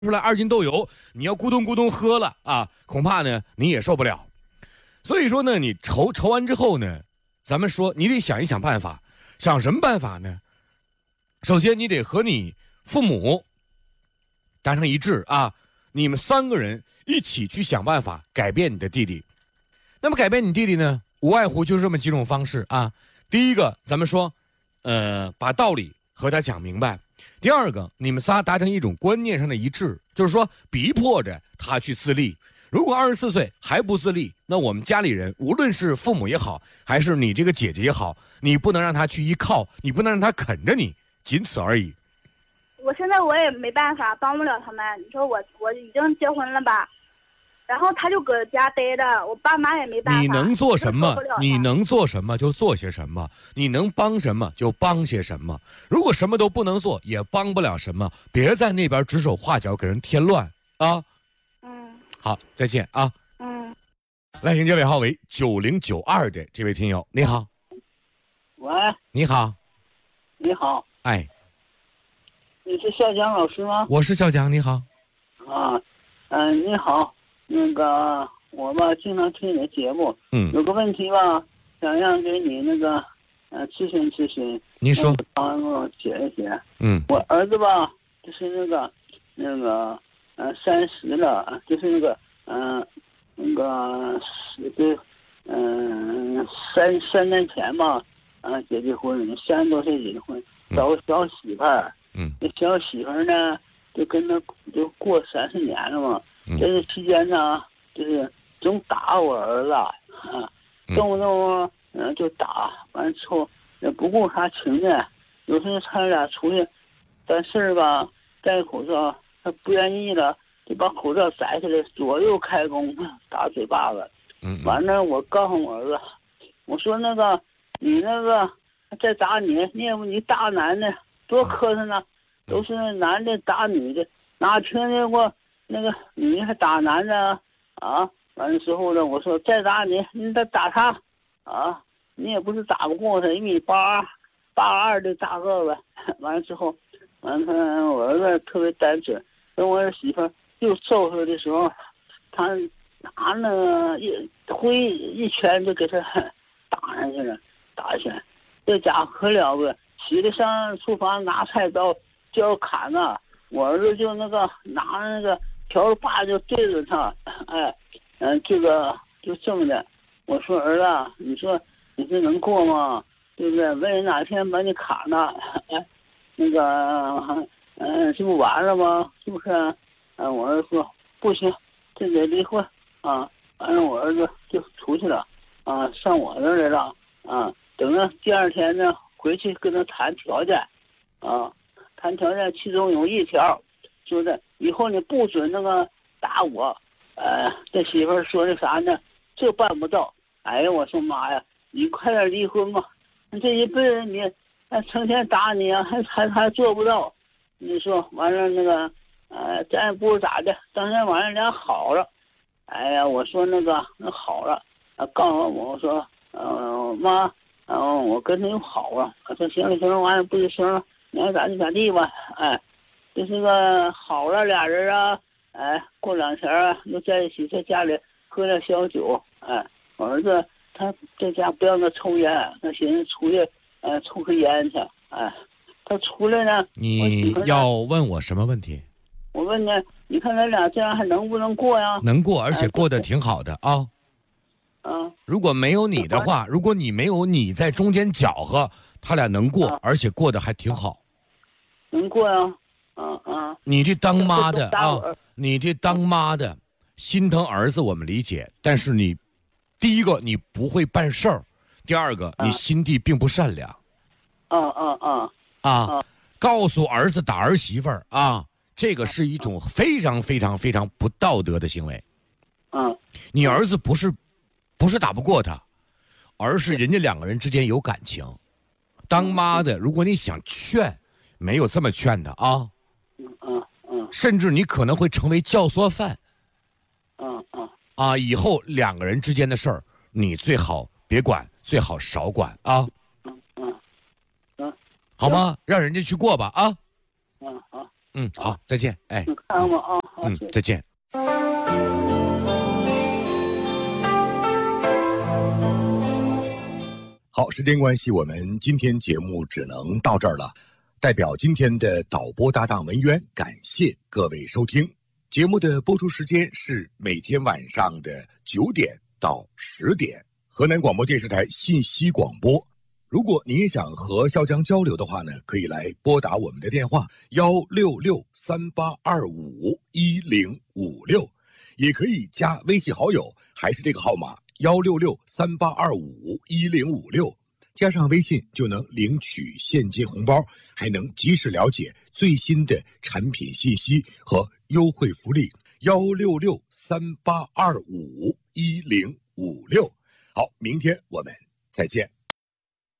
出来2斤豆油，你要咕咚咕咚喝了啊，恐怕呢你也受不了。所以说呢，你愁完之后呢，咱们说你得想一想办法，想什么办法呢？首先你得和你父母达成一致啊，你们3个人一起去想办法改变你的弟弟。那么改变你弟弟呢，无外乎就是这么几种方式啊。第一个，咱们说，把道理和他讲明白。第二个，你们仨达成一种观念上的一致，就是说逼迫着他去自立。如果24岁还不自立，那我们家里人，无论是父母也好，还是你这个姐姐也好，你不能让他去依靠，你不能让他啃着你，仅此而已。 我现在我也没办法，帮不了他们。你说我已经结婚了吧，然后他就搁家待着，我爸妈也没办法。 你能做什么？你能做什么就做些什么，你能帮什么就帮些什么。如果什么都不能做，也帮不了什么，别在那边指手画脚给人添乱啊。好，再见啊。来迎接尾号为9092的这位听友，你好。 喂， 你好。 你好。 哎， 你是笑江老师吗？ 我是笑江，你好。 啊，你好，那个我吧经常听你的节目，有个问题吧，想让给你那个咨询咨询。 您说。 帮我解一解。 我儿子吧，就是那个30了，就是3年前吧，结的婚，30多岁结的婚，找个小媳妇儿。那小媳妇儿呢，就跟他就过30年了嘛。在这期间呢，就是总打我儿子啊，动不动就打，完了之后也不顾他情面，有时候他俩出去办事儿吧，戴口罩，他不愿意了，就把口罩摘下来，左右开弓打嘴巴子。完了，我告诉我儿子，我说你再打你，你打男的多磕碜呢，都是男的打女的，哪听见过那个女的还打男的啊？完了之后呢，我说再打你再打他啊，你也不是打不过他，1米82的大个子。完了之后，我儿子特别单纯，跟我媳妇又揍他的时候，他拿那一拳就给他打上去了，打一拳。这家伙可了不得，起来上厨房拿菜刀就要砍啊！我儿子就拿那个笤把就对着他，这个就这么的。我说儿子，你说你这能过吗？对不对？万一哪天把你砍了，这不完了吗？是不是？我儿子说不行，这得离婚啊！完了，我儿子就出去了啊，上我这儿来了啊。等着第2天呢，回去跟他谈条件，谈条件，其中有一条，说的以后你不准打我，这媳妇儿说的啥呢？这办不到。哎呀，我说妈呀，你快点离婚吧，这一辈子你成天打你啊，还做不到。你说完了咱也不知咋的，当天晚上俩好了。哎呀，我说那好了，告诉我说，妈。我跟他又好了，我说行了，完了不就行了，你爱咋地咋地吧，这是个好了俩人啊，过2天啊又在一起在家里喝点小酒，我儿子他在家不让他抽烟，他寻思出去抽根烟去，他出来呢。 你要问我什么问题？ 我问你看咱俩这样还能不能过呀？ 能过，而且过得挺好的啊。如果没有你的话，如果你没有你在中间搅和，他俩能过，而且过得还挺好。 能过呀， 你这当妈的啊，你这当妈的心疼儿子我们理解，但是你，第一个你不会办事儿，第二个你心地并不善良。告诉儿子打儿媳妇儿啊，这个是一种非常非常非常不道德的行为。你儿子不是打不过他，而是人家2个人之间有感情。当妈的，如果你想劝，没有这么劝的啊。甚至你可能会成为教唆犯。以后2个人之间的事儿，你最好别管，最好少管啊。好吗？让人家去过吧啊。 好，再见。哎， 看吧啊，好， 再见。好，时间关系，我们今天节目只能到这儿了。代表今天的导播搭档文渊，感谢各位收听。节目的播出时间是每天晚上的9点到10点，河南广播电视台信息广播。如果您也想和肖江交流的话呢，可以来拨打我们的电话16638251056，也可以加微信好友，还是这个号码16638251056，加上微信就能领取现金红包，还能及时了解最新的产品信息和优惠福利。16638251056。好，明天我们再见。